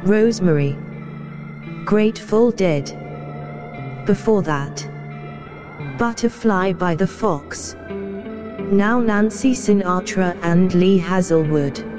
Rosemary. Grateful Dead. Before that, Butterfly by the Fox. Now Nancy Sinatra and Lee Hazelwood.